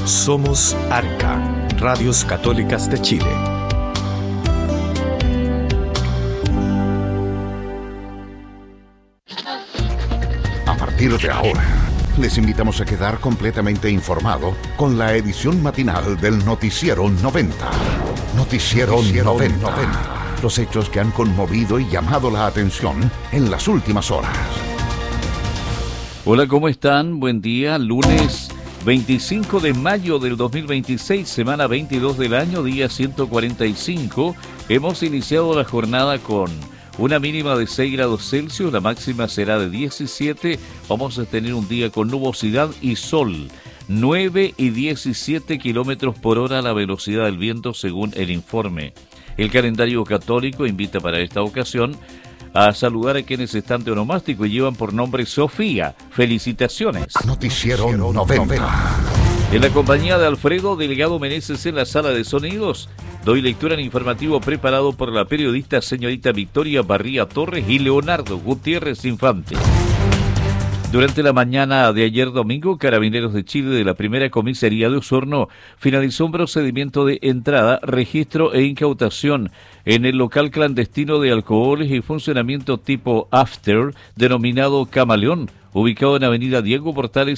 Somos Arca, Radios Católicas de Chile. A partir de ahora, les invitamos a quedar completamente informado con la edición matinal del Noticiero 90. Noticiero 90. Los hechos que han conmovido y llamado la atención en las últimas horas. Hola, ¿cómo están? Buen día, lunes 25 de mayo del 2026, semana 22 del año, día 145. Hemos iniciado la jornada con una mínima de 6 grados Celsius, la máxima será de 17. Vamos a tener un día con nubosidad y sol. 9 y 17 kilómetros por hora la velocidad del viento según el informe. El calendario católico invita para esta ocasión a saludar a quienes están de onomástico y llevan por nombre Sofía. Felicitaciones. Noticiero 90. En la compañía de Alfredo Delgado Meneses en la sala de sonidos, doy lectura al informativo preparado por la periodista señorita Victoria Barría Torres y Leonardo Gutiérrez Infante. Durante la mañana de ayer domingo, Carabineros de Chile de la Primera Comisaría de Osorno finalizó un procedimiento de entrada, registro e incautación en el local clandestino de alcoholes y funcionamiento tipo after, denominado Camaleón, ubicado en Avenida Diego Portales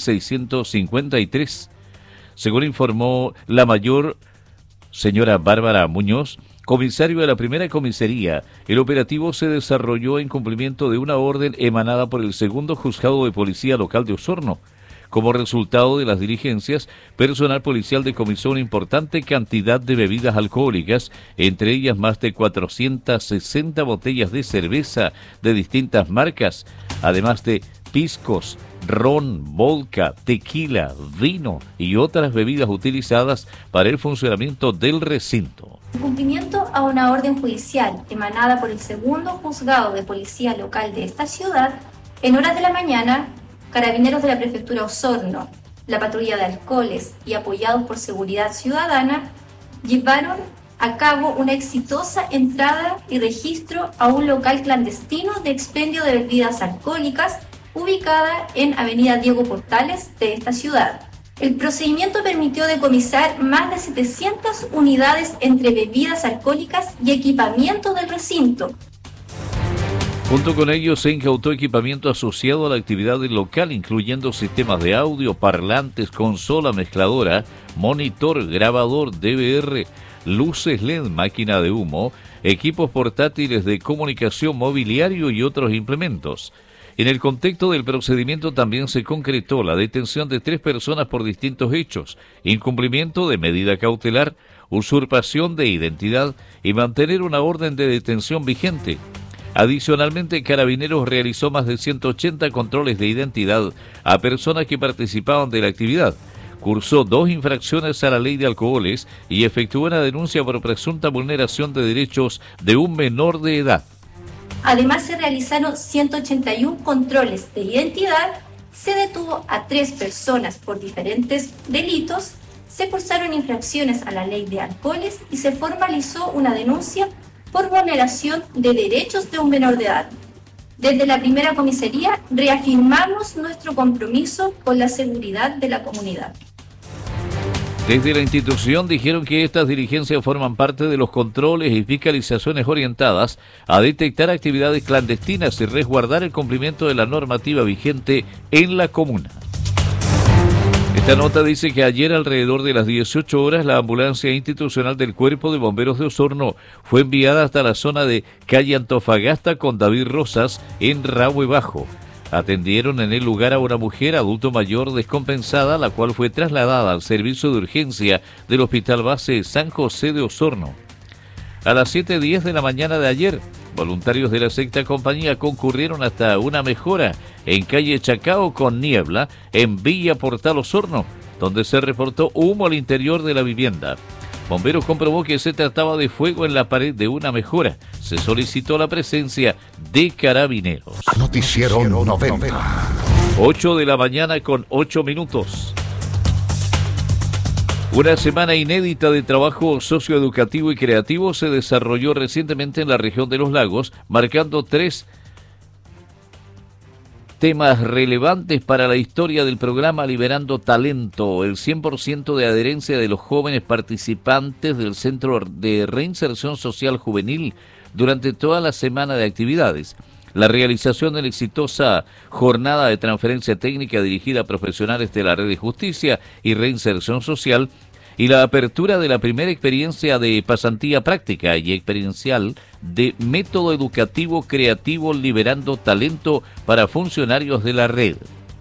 653. Según informó la mayor señora Bárbara Muñoz, comisario de la Primera Comisaría, el operativo se desarrolló en cumplimiento de una orden emanada por el segundo juzgado de policía local de Osorno. Como resultado de las diligencias, personal policial decomisó una importante cantidad de bebidas alcohólicas, entre ellas más de 460 botellas de cerveza de distintas marcas, además de piscos, ron, vodka, tequila, vino y otras bebidas utilizadas para el funcionamiento del recinto. En cumplimiento a una orden judicial emanada por el segundo juzgado de policía local de esta ciudad, en horas de la mañana, Carabineros de la Prefectura Osorno, la patrulla de alcoholes y apoyados por Seguridad Ciudadana, llevaron a cabo una exitosa entrada y registro a un local clandestino de expendio de bebidas alcohólicas ubicada en Avenida Diego Portales de esta ciudad. El procedimiento permitió decomisar más de 700 unidades entre bebidas alcohólicas y equipamiento del recinto. Junto con ello se incautó equipamiento asociado a la actividad del local, incluyendo sistemas de audio, parlantes, consola mezcladora, monitor, grabador, DVR, luces LED, máquina de humo, equipos portátiles de comunicación, mobiliario y otros implementos. En el contexto del procedimiento también se concretó la detención de 3 personas por distintos hechos: incumplimiento de medida cautelar, usurpación de identidad y mantener una orden de detención vigente. Adicionalmente, Carabineros realizó más de 180 controles de identidad a personas que participaban de la actividad, cursó 2 infracciones a la ley de alcoholes y efectuó una denuncia por presunta vulneración de derechos de un menor de edad. Además, se realizaron 181 controles de identidad, se detuvo a 3 personas por diferentes delitos, se cursaron infracciones a la ley de alcoholes y se formalizó una denuncia por vulneración de derechos de un menor de edad. Desde la Primera Comisaría reafirmamos nuestro compromiso con la seguridad de la comunidad. Desde la institución dijeron que estas diligencias forman parte de los controles y fiscalizaciones orientadas a detectar actividades clandestinas y resguardar el cumplimiento de la normativa vigente en la comuna. Esta nota dice que ayer alrededor de las 18 horas la ambulancia institucional del Cuerpo de Bomberos de Osorno fue enviada hasta la zona de calle Antofagasta con David Rosas en Rahue Bajo. Atendieron en el lugar a una mujer adulto mayor descompensada, la cual fue trasladada al servicio de urgencia del Hospital Base San José de Osorno. A las 7:10 de la mañana de ayer, voluntarios de la sexta compañía concurrieron hasta una mejora en calle Chacao con Niebla, en Villa Portal Osorno, donde se reportó humo al interior de la vivienda. Bomberos comprobó que se trataba de fuego en la pared de una mejora. Se solicitó la presencia de Carabineros. Noticiero 90. 8 de la mañana con 8 minutos. Una semana inédita de trabajo socioeducativo y creativo se desarrolló recientemente en la región de los lagos, marcando 3 Temas relevantes para la historia del programa Liberando Talento. El 100% de adherencia de los jóvenes participantes del Centro de Reinserción Social Juvenil durante toda la semana de actividades. La realización de la exitosa jornada de transferencia técnica dirigida a profesionales de la Red de Justicia y Reinserción Social y la apertura de la primera experiencia de pasantía práctica y experiencial de método educativo creativo Liberando Talento para funcionarios de la red.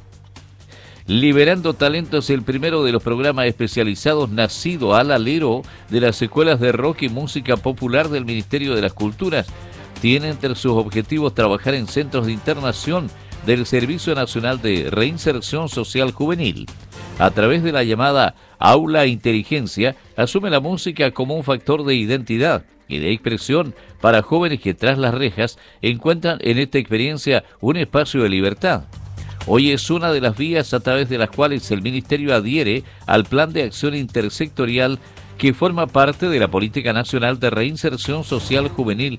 Liberando Talento es el primero de los programas especializados nacido al alero de las escuelas de rock y música popular del Ministerio de las Culturas. Tiene entre sus objetivos trabajar en centros de internación del Servicio Nacional de Reinserción Social Juvenil. A través de la llamada Aula Inteligencia, asume la música como un factor de identidad y de expresión para jóvenes que tras las rejas encuentran en esta experiencia un espacio de libertad. Hoy es una de las vías a través de las cuales el Ministerio adhiere al Plan de Acción Intersectorial que forma parte de la Política Nacional de Reinserción Social Juvenil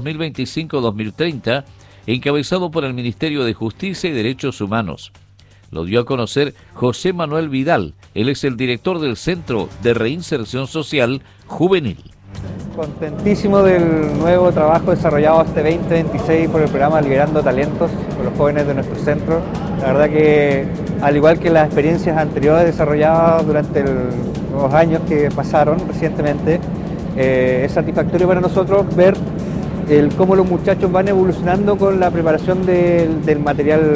2025-2030, encabezado por el Ministerio de Justicia y Derechos Humanos. Lo dio a conocer José Manuel Vidal. Él es el director del Centro de Reinserción Social Juvenil. Contentísimo del nuevo trabajo desarrollado este 2026 por el programa Liberando Talentos por los jóvenes de nuestro centro. La verdad que, al igual que las experiencias anteriores desarrolladas durante los años que pasaron recientemente, es satisfactorio para nosotros ver cómo los muchachos van evolucionando con la preparación del material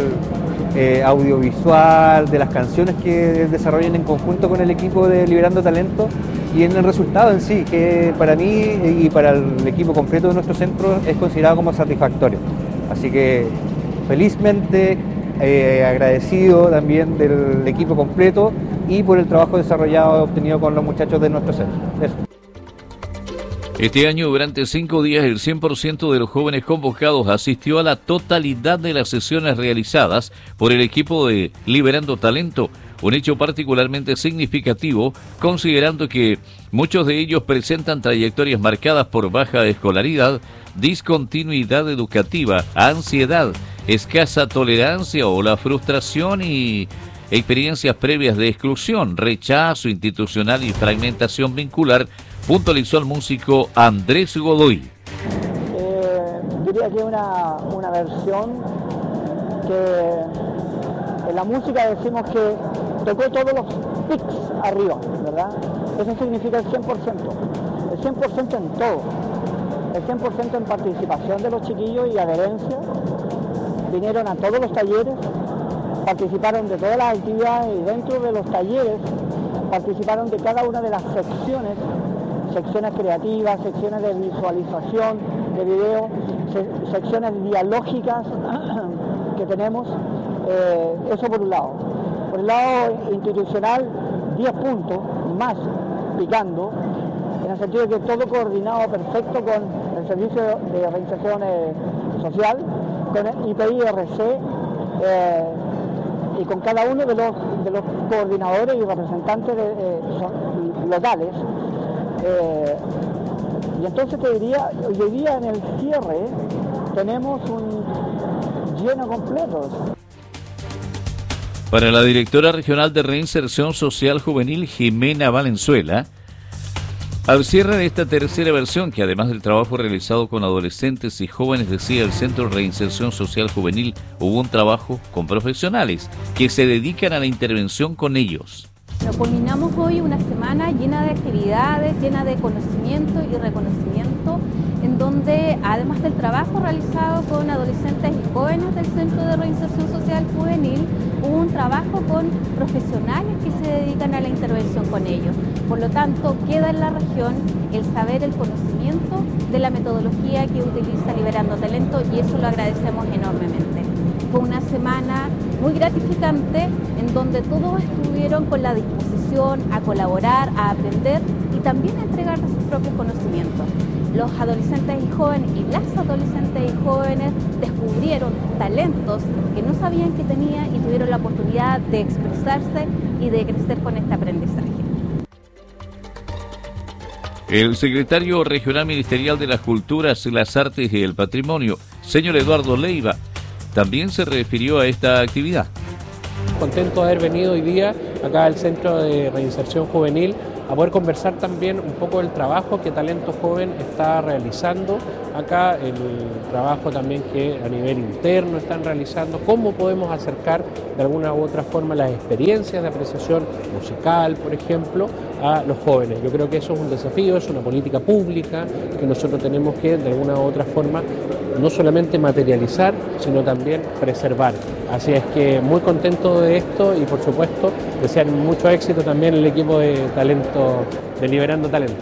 audiovisual, de las canciones que desarrollan en conjunto con el equipo de Liberando Talento y en el resultado en sí, que para mí y para el equipo completo de nuestro centro es considerado como satisfactorio. Así que felizmente agradecido también del equipo completo y por el trabajo desarrollado y obtenido con los muchachos de nuestro centro. Eso. Este año, durante 5 días, el 100% de los jóvenes convocados asistió a la totalidad de las sesiones realizadas por el equipo de Liberando Talento, un hecho particularmente significativo, considerando que muchos de ellos presentan trayectorias marcadas por baja escolaridad, discontinuidad educativa, ansiedad, escasa tolerancia o la frustración y experiencias previas de exclusión, rechazo institucional y fragmentación vincular, puntualizó el músico Andrés Godoy. Diría que una versión que en la música decimos que tocó todos los pics arriba, ¿verdad? Eso significa el 100%. El 100% en todo. El 100% en participación de los chiquillos y adherencia. Vinieron a todos los talleres, participaron de todas las actividades y dentro de los talleres participaron de cada una de las secciones creativas, secciones de visualización de video, secciones dialógicas que tenemos, eso por un lado. Por el lado institucional, 10 puntos más picando, en el sentido de que todo coordinado perfecto con el Servicio de Reinserción Social, con el IPI-RC y con cada uno de los coordinadores y representantes locales. Y entonces te diría, hoy día en el cierre tenemos un lleno completo. Para la directora regional de Reinserción Social Juvenil, Jimena Valenzuela, al cierre de esta tercera versión, que además del trabajo realizado con adolescentes y jóvenes, decía el Centro de Reinserción Social Juvenil, hubo un trabajo con profesionales que se dedican a la intervención con ellos. Culminamos hoy una semana llena de actividades, llena de conocimiento y reconocimiento, en donde además del trabajo realizado con adolescentes y jóvenes del Centro de Reinserción Social Juvenil, hubo un trabajo con profesionales que se dedican a la intervención con ellos. Por lo tanto, queda en la región el saber, el conocimiento de la metodología que utiliza Liberando Talento y eso lo agradecemos enormemente. Fue una semana muy gratificante en donde todos estuvieron con la disposición a colaborar, a aprender y también a entregar sus propios conocimientos. Los adolescentes y jóvenes y las adolescentes y jóvenes descubrieron talentos que no sabían que tenían y tuvieron la oportunidad de expresarse y de crecer con este aprendizaje. El secretario regional ministerial de las Culturas, las Artes y el Patrimonio, señor Eduardo Leiva, también se refirió a esta actividad. Contento de haber venido hoy día acá al Centro de Reinserción Juvenil a poder conversar también un poco del trabajo que Talento Joven está realizando acá, el trabajo también que a nivel interno están realizando, cómo podemos acercar de alguna u otra forma las experiencias de apreciación musical, por ejemplo, a los jóvenes. Yo creo que eso es un desafío, es una política pública que nosotros tenemos que de alguna u otra forma no solamente materializar, sino también preservar. Así es que muy contento de esto y por supuesto desear mucho éxito también el equipo de talento, de Liberando Talento.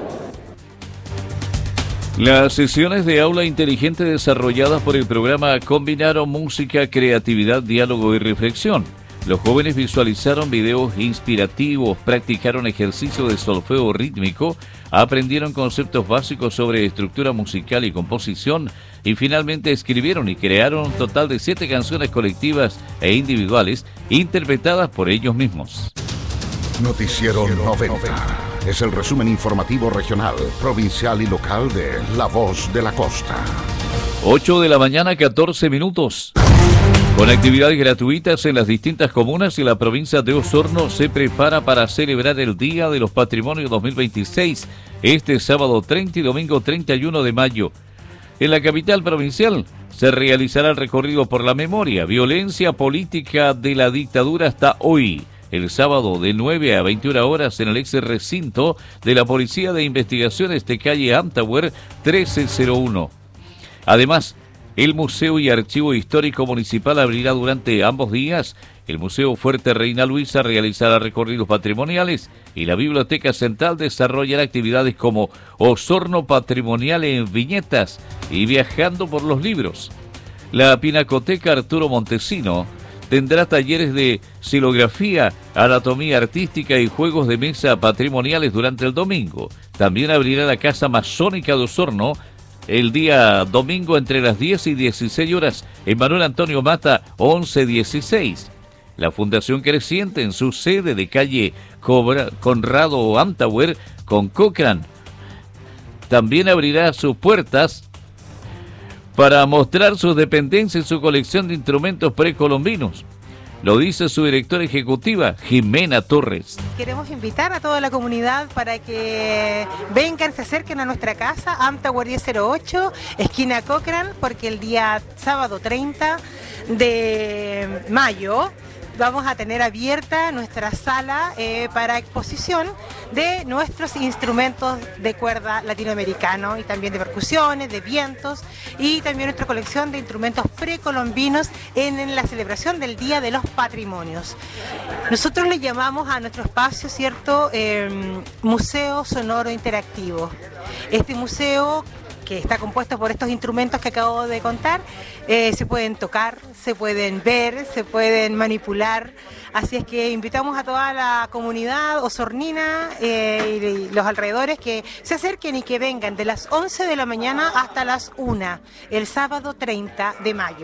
Las sesiones de aula inteligente desarrolladas por el programa combinaron música, creatividad, diálogo y reflexión. Los jóvenes visualizaron videos inspirativos, practicaron ejercicio de solfeo rítmico, aprendieron conceptos básicos sobre estructura musical y composición y finalmente escribieron y crearon un total de 7 canciones colectivas e individuales interpretadas por ellos mismos. Noticiero 90. Es el resumen informativo regional, provincial y local de La Voz de la Costa. 8 de la mañana, 14 minutos. Con actividades gratuitas en las distintas comunas y la provincia de Osorno se prepara para celebrar el Día de los Patrimonios 2026, este sábado 30 y domingo 31 de mayo. En la capital provincial se realizará el recorrido por la memoria, violencia política de la dictadura hasta hoy. El sábado de 9 a 21 horas en el ex recinto de la Policía de Investigaciones de calle Amtower 1301. Además, el Museo y Archivo Histórico Municipal abrirá durante ambos días. El Museo Fuerte Reina Luisa realizará recorridos patrimoniales y la Biblioteca Central desarrollará actividades como Osorno Patrimonial en viñetas y Viajando por los libros. La Pinacoteca Arturo Montesino tendrá talleres de xilografía, anatomía artística y juegos de mesa patrimoniales durante el domingo. También abrirá la Casa Masónica de Osorno el día domingo entre las 10 y 16 horas en Manuel Antonio Mata 1116. La Fundación Creciente en su sede de calle Conrado Amtower con Cochrane también abrirá sus puertas para mostrar sus dependencias y su colección de instrumentos precolombinos. Lo dice su directora ejecutiva, Jimena Torres. Queremos invitar a toda la comunidad para que vengan, se acerquen a nuestra casa, Amtower 1008, esquina Cochrane, porque el día sábado 30 de mayo vamos a tener abierta nuestra sala para exposición de nuestros instrumentos de cuerda latinoamericano y también de percusiones, de vientos y también nuestra colección de instrumentos precolombinos en la celebración del Día de los Patrimonios. Nosotros le llamamos a nuestro espacio, ¿cierto?, Museo Sonoro Interactivo. Este museo, que está compuesto por estos instrumentos que acabo de contar, se pueden tocar, se pueden ver, se pueden manipular, así es que invitamos a toda la comunidad osornina y los alrededores que se acerquen y que vengan de las 11 de la mañana hasta las 1, el sábado 30 de mayo.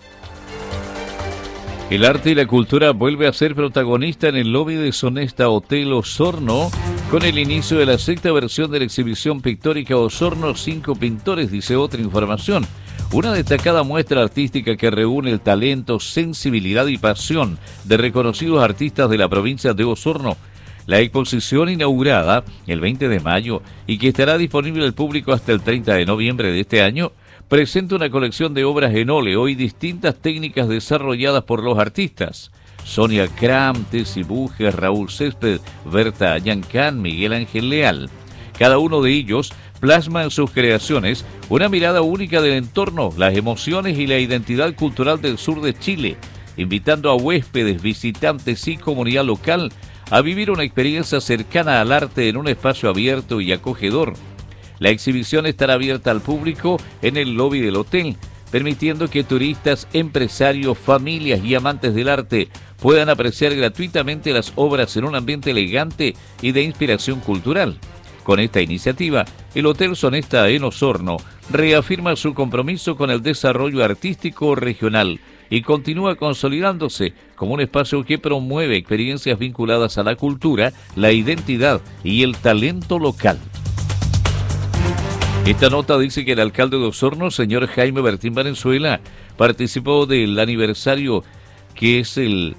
El arte y la cultura vuelve a ser protagonista en el lobby de Sonesta Hotel Osorno con el inicio de la 6ª versión de la exhibición pictórica Osorno 5 pintores, dice otra información. Una destacada muestra artística que reúne el talento, sensibilidad y pasión de reconocidos artistas de la provincia de Osorno. La exposición inaugurada el 20 de mayo y que estará disponible al público hasta el 30 de noviembre de este año presenta una colección de obras en óleo y distintas técnicas desarrolladas por los artistas. Sonia Kram, Tessy Bujer, Raúl Césped, Berta Yancán, Miguel Ángel Leal. Cada uno de ellos plasma en sus creaciones una mirada única del entorno, las emociones y la identidad cultural del sur de Chile, invitando a huéspedes, visitantes y comunidad local a vivir una experiencia cercana al arte en un espacio abierto y acogedor. La exhibición estará abierta al público en el lobby del hotel, permitiendo que turistas, empresarios, familias y amantes del arte puedan apreciar gratuitamente las obras en un ambiente elegante y de inspiración cultural. Con esta iniciativa, el Hotel Sonesta en Osorno reafirma su compromiso con el desarrollo artístico regional y continúa consolidándose como un espacio que promueve experiencias vinculadas a la cultura, la identidad y el talento local. Esta nota dice que el alcalde de Osorno, señor Jaime Bertín Valenzuela, participó del aniversario que es el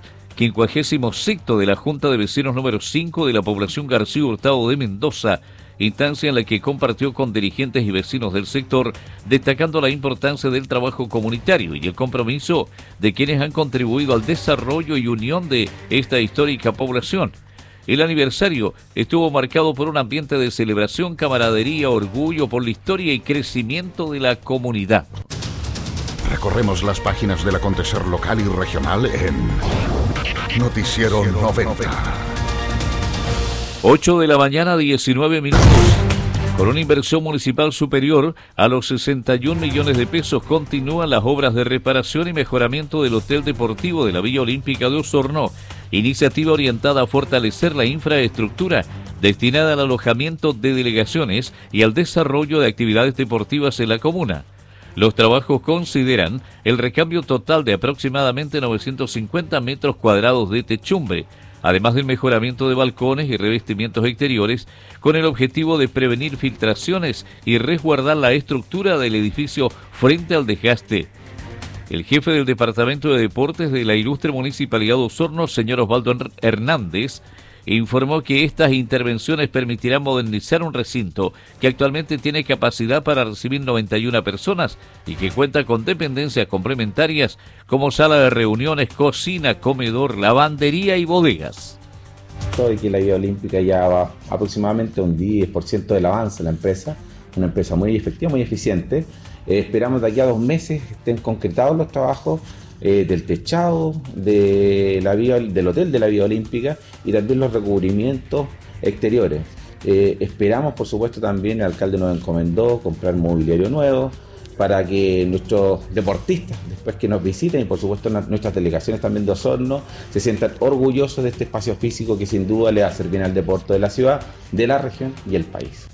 56º de la Junta de Vecinos número 5 de la población García Hurtado de Mendoza, instancia en la que compartió con dirigentes y vecinos del sector, destacando la importancia del trabajo comunitario y el compromiso de quienes han contribuido al desarrollo y unión de esta histórica población. El aniversario estuvo marcado por un ambiente de celebración, camaradería, orgullo por la historia y crecimiento de la comunidad. Recorremos las páginas del acontecer local y regional en Noticiero 90. 8 de la mañana, 19 minutos. Con una inversión municipal superior a los 61 millones de pesos, continúan las obras de reparación y mejoramiento del Hotel Deportivo de la Villa Olímpica de Osorno, iniciativa orientada a fortalecer la infraestructura destinada al alojamiento de delegaciones y al desarrollo de actividades deportivas en la comuna. Los trabajos consideran el recambio total de aproximadamente 950 metros cuadrados de techumbre, además del mejoramiento de balcones y revestimientos exteriores, con el objetivo de prevenir filtraciones y resguardar la estructura del edificio frente al desgaste. El jefe del Departamento de Deportes de la ilustre Municipalidad de Osorno, señor Osvaldo Hernández, informó que estas intervenciones permitirán modernizar un recinto que actualmente tiene capacidad para recibir 91 personas y que cuenta con dependencias complementarias como sala de reuniones, cocina, comedor, lavandería y bodegas. De que la Villa Olímpica ya va aproximadamente un 10% del avance de la empresa, una empresa muy efectiva, muy eficiente. Esperamos de aquí a 2 meses que estén concretados los trabajos del techado del hotel de la Villa Olímpica y también los recubrimientos exteriores. Esperamos, por supuesto, también el alcalde nos encomendó comprar mobiliario nuevo para que nuestros deportistas, después que nos visiten, y por supuesto nuestras delegaciones también de Osorno, se sientan orgullosos de este espacio físico que sin duda le va a hacer bien al deporte de la ciudad, de la región y el país.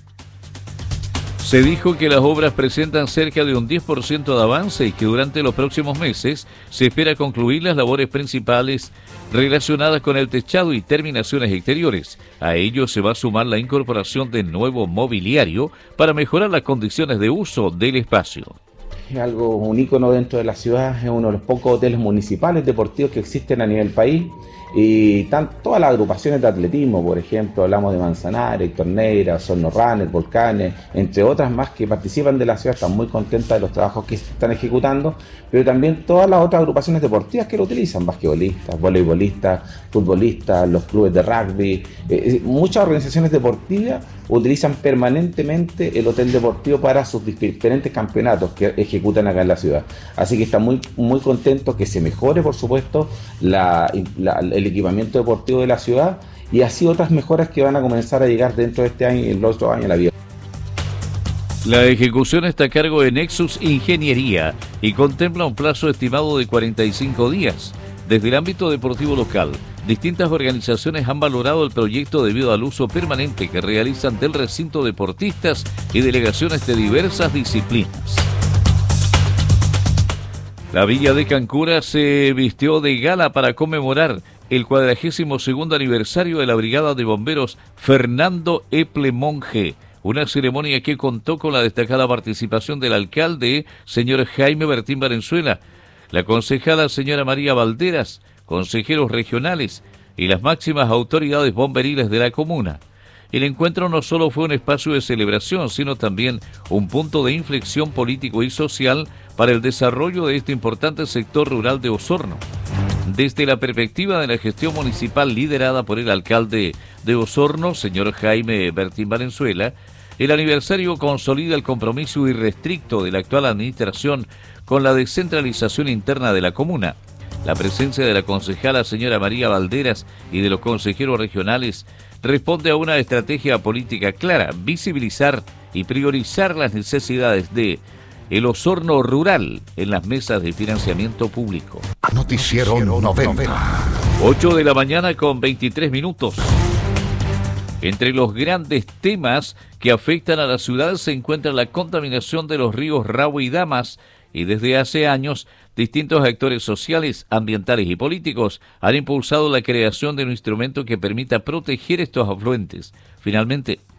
Se dijo que las obras presentan cerca de un 10% de avance y que durante los próximos meses se espera concluir las labores principales relacionadas con el techado y terminaciones exteriores. A ello se va a sumar la incorporación de nuevo mobiliario para mejorar las condiciones de uso del espacio. Es algo, un ícono dentro de la ciudad, es uno de los pocos hoteles municipales deportivos que existen a nivel país. Y todas las agrupaciones de atletismo, por ejemplo, hablamos de Manzanares, Héctor Neira, Osorno Runner, Volcanes, entre otras más que participan de la ciudad, están muy contentas de los trabajos que se están ejecutando, pero también todas las otras agrupaciones deportivas que lo utilizan, basquetbolistas, voleibolistas, futbolistas, los clubes de rugby, muchas organizaciones deportivas utilizan permanentemente el hotel deportivo para sus diferentes campeonatos que ejecutan acá en la ciudad. Así que están muy contentos que se mejore, por supuesto, el equipamiento deportivo de la ciudad y así otras mejoras que van a comenzar a llegar dentro de este año y el otro año a la vida. La ejecución está a cargo de Nexus Ingeniería y contempla un plazo estimado de 45 días. Desde el ámbito deportivo local, distintas organizaciones han valorado el proyecto debido al uso permanente que realizan del recinto deportistas y delegaciones de diversas disciplinas. La Villa de Cancura se vistió de gala para conmemorar el 42º aniversario de la Brigada de Bomberos Fernando Eple Monge, una ceremonia que contó con la destacada participación del alcalde, señor Jaime Bertín Valenzuela, la concejala señora María Valderas, consejeros regionales y las máximas autoridades bomberiles de la comuna. El encuentro no solo fue un espacio de celebración, sino también un punto de inflexión político y social para el desarrollo de este importante sector rural de Osorno. Desde la perspectiva de la gestión municipal liderada por el alcalde de Osorno, señor Jaime Bertín Valenzuela, el aniversario consolida el compromiso irrestricto de la actual administración con la descentralización interna de la comuna. La presencia de la concejala señora María Valderas y de los consejeros regionales responde a una estrategia política clara: visibilizar y priorizar las necesidades de el Osorno rural en las mesas de financiamiento público. Noticiero 90. 8 de la mañana con 23 minutos. Entre los grandes temas que afectan a la ciudad se encuentra la contaminación de los ríos Rahue y Damas, y desde hace años distintos actores sociales, ambientales y políticos han impulsado la creación de un instrumento que permita proteger estos afluentes. Finalmente,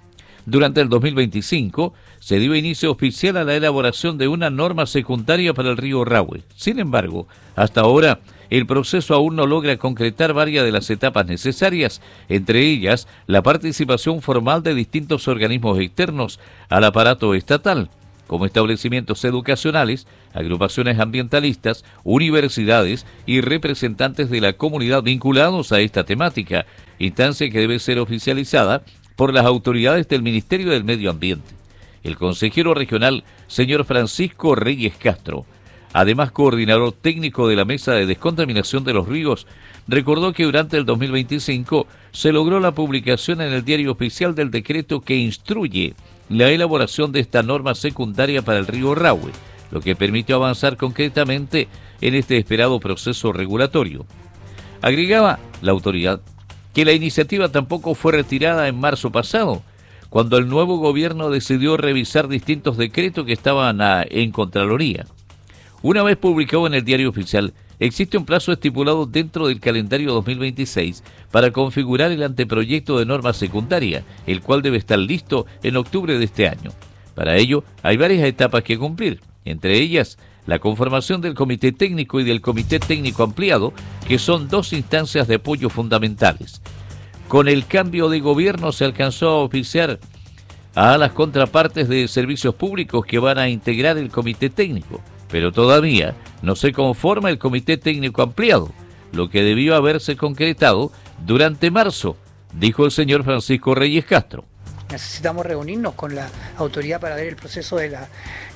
Durante el 2025 se dio inicio oficial a la elaboración de una norma secundaria para el río Rahue. Sin embargo, hasta ahora el proceso aún no logra concretar varias de las etapas necesarias, entre ellas la participación formal de distintos organismos externos al aparato estatal, como establecimientos educacionales, agrupaciones ambientalistas, universidades y representantes de la comunidad vinculados a esta temática, instancia que debe ser oficializada por las autoridades del Ministerio del Medio Ambiente. El consejero regional, señor Francisco Reyes Castro, además coordinador técnico de la Mesa de Descontaminación de los Ríos, recordó que durante el 2025 se logró la publicación en el Diario Oficial del decreto que instruye la elaboración de esta norma secundaria para el río Rahue, lo que permitió avanzar concretamente en este esperado proceso regulatorio. Agregaba la autoridad que la iniciativa tampoco fue retirada en marzo pasado, cuando el nuevo gobierno decidió revisar distintos decretos que estaban en Contraloría. Una vez publicado en el Diario Oficial, existe un plazo estipulado dentro del calendario 2026 para configurar el anteproyecto de norma secundaria, el cual debe estar listo en octubre de este año. Para ello, hay varias etapas que cumplir, entre ellas la conformación del Comité Técnico y del Comité Técnico Ampliado, que son dos instancias de apoyo fundamentales. Con el cambio de gobierno se alcanzó a oficiar a las contrapartes de servicios públicos que van a integrar el Comité Técnico, pero todavía no se conforma el Comité Técnico Ampliado, lo que debió haberse concretado durante marzo, dijo el señor Francisco Reyes Castro. Necesitamos reunirnos con la autoridad para ver el proceso de la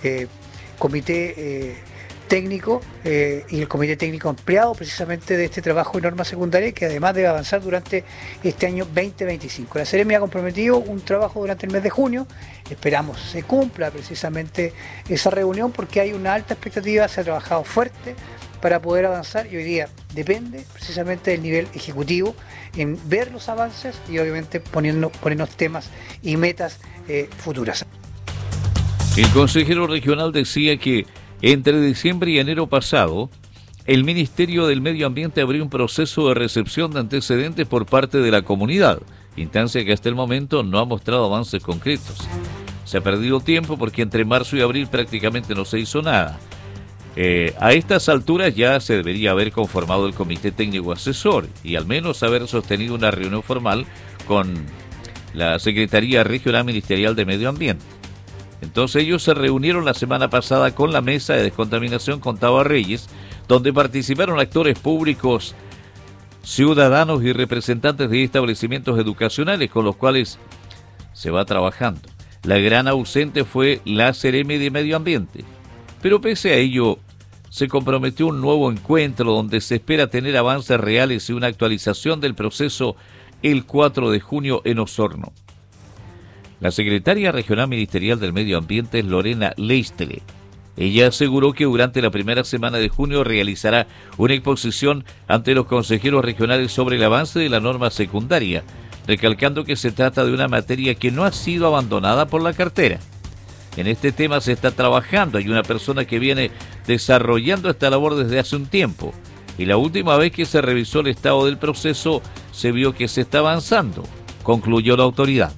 Comité Técnico y el Comité Técnico Ampliado precisamente de este trabajo de norma secundaria que además debe avanzar durante este año 2025. La Seremi ha comprometido un trabajo durante el mes de junio, esperamos se cumpla precisamente esa reunión porque hay una alta expectativa, se ha trabajado fuerte para poder avanzar y hoy día depende precisamente del nivel ejecutivo en ver los avances y obviamente ponernos temas y metas futuras. El consejero regional decía que entre diciembre y enero pasado, el Ministerio del Medio Ambiente abrió un proceso de recepción de antecedentes por parte de la comunidad, instancia que hasta el momento no ha mostrado avances concretos. Se ha perdido tiempo porque entre marzo y abril prácticamente no se hizo nada. A estas alturas ya se debería haber conformado el Comité Técnico Asesor y al menos haber sostenido una reunión formal con la Secretaría Regional Ministerial de Medio Ambiente. Entonces ellos se reunieron la semana pasada con la Mesa de Descontaminación con Reyes, donde participaron actores públicos, ciudadanos y representantes de establecimientos educacionales con los cuales se va trabajando. La gran ausente fue la Seremi de Medio Ambiente, pero pese a ello se comprometió un nuevo encuentro donde se espera tener avances reales y una actualización del proceso el 4 de junio en Osorno. La secretaria regional ministerial del Medio Ambiente es Lorena Leistele. Ella aseguró que durante la primera semana de junio realizará una exposición ante los consejeros regionales sobre el avance de la norma secundaria, recalcando que se trata de una materia que no ha sido abandonada por la cartera. En este tema se está trabajando, hay una persona que viene desarrollando esta labor desde hace un tiempo, y la última vez que se revisó el estado del proceso se vio que se está avanzando, concluyó la autoridad.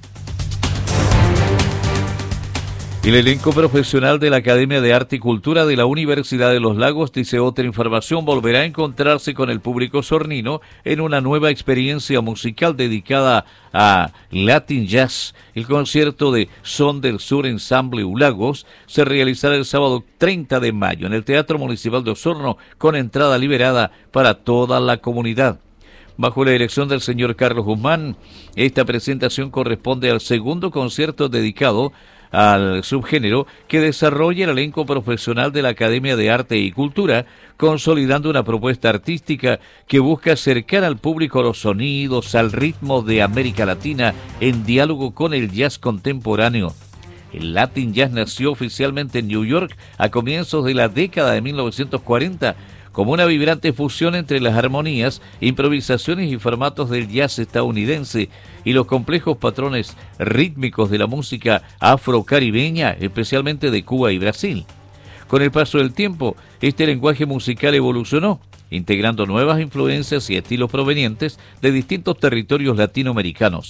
El elenco profesional de la Academia de Arte y Cultura de la Universidad de Los Lagos, dice otra información, volverá a encontrarse con el público osornino en una nueva experiencia musical dedicada a Latin Jazz. El concierto de Son del Sur Ensamble Lagos se realizará el sábado 30 de mayo en el Teatro Municipal de Osorno con entrada liberada para toda la comunidad. Bajo la dirección del señor Carlos Guzmán, esta presentación corresponde al segundo concierto dedicado al subgénero que desarrolla el elenco profesional de la Academia de Arte y Cultura, consolidando una propuesta artística que busca acercar al público los sonidos, al ritmo de América Latina en diálogo con el jazz contemporáneo. El Latin Jazz nació oficialmente en New York a comienzos de la década de 1940 como una vibrante fusión entre las armonías, improvisaciones y formatos del jazz estadounidense y los complejos patrones rítmicos de la música afrocaribeña, especialmente de Cuba y Brasil. Con el paso del tiempo, este lenguaje musical evolucionó, integrando nuevas influencias y estilos provenientes de distintos territorios latinoamericanos.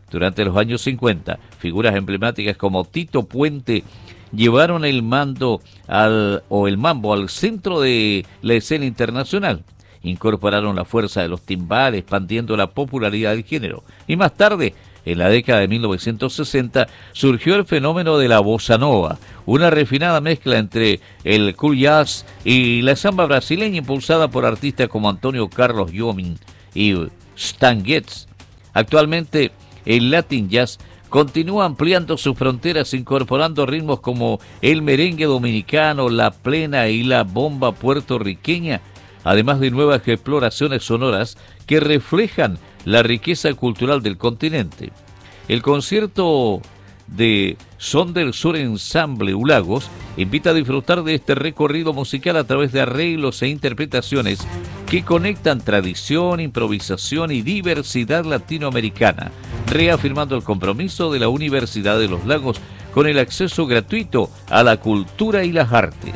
Durante los años 50, figuras emblemáticas como Tito Puente llevaron el mambo al centro de la escena internacional. Incorporaron la fuerza de los timbales, expandiendo la popularidad del género. Y más tarde, en la década de 1960, surgió el fenómeno de la bossa nova, una refinada mezcla entre el cool jazz y la samba brasileña, impulsada por artistas como Antonio Carlos Jobim y Stan Getz. Actualmente, el Latin Jazz continúa ampliando sus fronteras, incorporando ritmos como el merengue dominicano, la plena y la bomba puertorriqueña, además de nuevas exploraciones sonoras que reflejan la riqueza cultural del continente. El concierto de Son del Sur Ensamble Ulagos invita a disfrutar de este recorrido musical a través de arreglos e interpretaciones que conectan tradición, improvisación y diversidad latinoamericana, reafirmando el compromiso de la Universidad de los Lagos con el acceso gratuito a la cultura y las artes.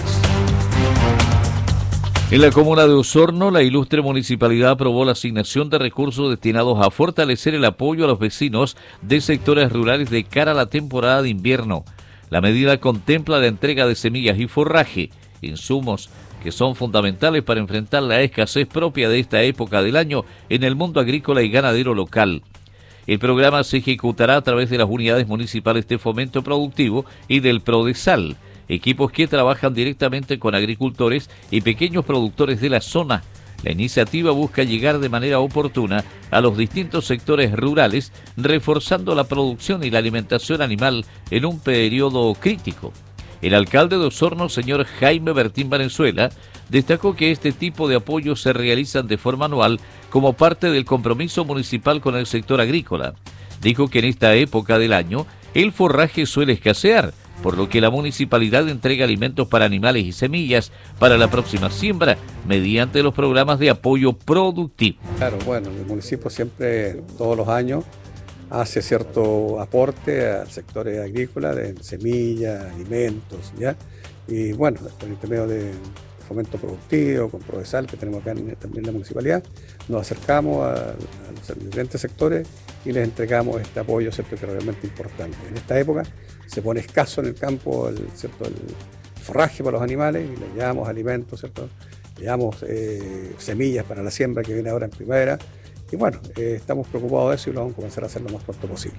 En la comuna de Osorno, la ilustre municipalidad aprobó la asignación de recursos destinados a fortalecer el apoyo a los vecinos de sectores rurales de cara a la temporada de invierno. La medida contempla la entrega de semillas y forraje, insumos que son fundamentales para enfrentar la escasez propia de esta época del año en el mundo agrícola y ganadero local. El programa se ejecutará a través de las unidades municipales de fomento productivo y del Prodesal, equipos que trabajan directamente con agricultores y pequeños productores de la zona. La iniciativa busca llegar de manera oportuna a los distintos sectores rurales, reforzando la producción y la alimentación animal en un periodo crítico. El alcalde de Osorno, señor Jaime Bertín Valenzuela, destacó que este tipo de apoyos se realizan de forma anual como parte del compromiso municipal con el sector agrícola. Dijo que en esta época del año el forraje suele escasear, por lo que la municipalidad entrega alimentos para animales y semillas para la próxima siembra mediante los programas de apoyo productivo. Claro, bueno, el municipio siempre, todos los años, hace cierto aporte al sector agrícola de semillas, alimentos, ¿ya? Y bueno, por el intermedio de fomento productivo, con Prodesal, que tenemos acá también en la municipalidad, nos acercamos a los diferentes sectores y les entregamos este apoyo, ¿cierto?, que es realmente importante. En esta época se pone escaso en el campo el forraje para los animales y le llevamos alimentos, ¿cierto? Le llevamos semillas para la siembra que viene ahora en primavera. Y bueno, estamos preocupados de eso y lo vamos a comenzar a hacer lo más pronto posible.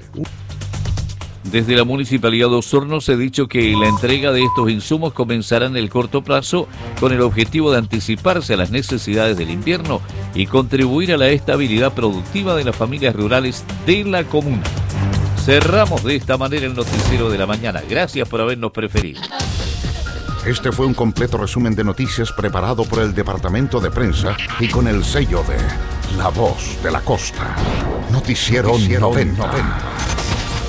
Desde la Municipalidad de Osorno se ha dicho que la entrega de estos insumos comenzará en el corto plazo con el objetivo de anticiparse a las necesidades del invierno y contribuir a la estabilidad productiva de las familias rurales de la comuna. Cerramos de esta manera el noticiero de la mañana. Gracias por habernos preferido. Este fue un completo resumen de noticias preparado por el Departamento de Prensa y con el sello de La Voz de la Costa. Noticiero 90.